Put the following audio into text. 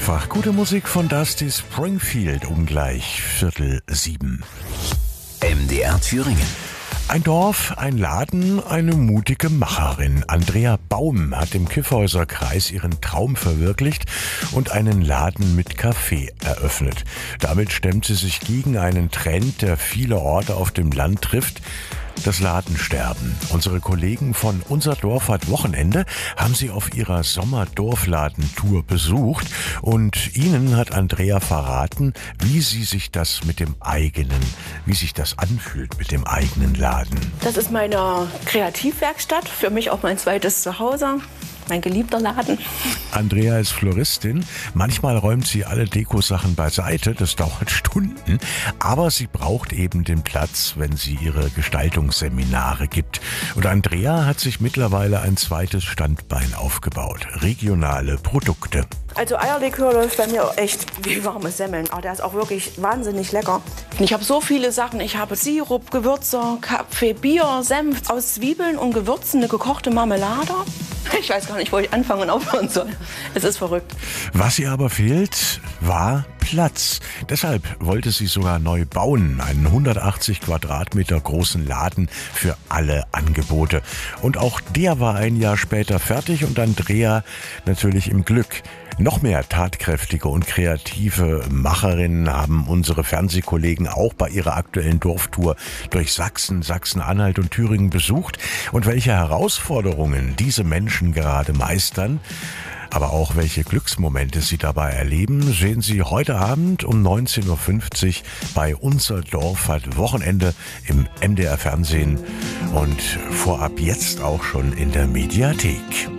Einfach gute Musik von Dusty Springfield um gleich 6:45. MDR Thüringen. Ein Dorf, ein Laden, eine mutige Macherin. Andrea Baum hat im Kyffhäuser Kreis ihren Traum verwirklicht und einen Laden mit Café eröffnet. Damit stemmt sie sich gegen einen Trend, der viele Orte auf dem Land trifft: das Ladensterben. Unsere Kollegen von Unser Dorf hat Wochenende haben sie auf ihrer Sommerdorfladentour besucht und ihnen hat Andrea verraten, wie sich das anfühlt mit dem eigenen Laden. Das ist meine Kreativwerkstatt, für mich auch mein zweites Zuhause. Mein geliebter Laden. Andrea ist Floristin. Manchmal räumt sie alle Dekosachen beiseite, das dauert Stunden. Aber sie braucht eben den Platz, wenn sie ihre Gestaltungsseminare gibt. Und Andrea hat sich mittlerweile ein zweites Standbein aufgebaut: regionale Produkte. Also Eierlikör läuft bei mir echt wie warme Semmeln. Aber der ist auch wirklich wahnsinnig lecker. Ich habe so viele Sachen. Ich habe Sirup, Gewürze, Kaffee, Bier, Senf aus Zwiebeln und Gewürzen, eine gekochte Marmelade. Ich weiß gar nicht, wo ich anfangen und aufhören soll. Es ist verrückt. Was ihr aber fehlt, war Platz. Deshalb wollte sie sogar neu bauen. Einen 180 Quadratmeter großen Laden für alle Angebote. Und auch der war ein Jahr später fertig und Andrea natürlich im Glück. Noch mehr tatkräftige und kreative Macherinnen haben unsere Fernsehkollegen auch bei ihrer aktuellen Dorftour durch Sachsen, Sachsen-Anhalt und Thüringen besucht. Und welche Herausforderungen diese Menschen gerade meistern, aber auch welche Glücksmomente sie dabei erleben, sehen Sie heute Abend um 19:50 Uhr bei Unser Dorf hat Wochenende im MDR Fernsehen und vorab jetzt auch schon in der Mediathek.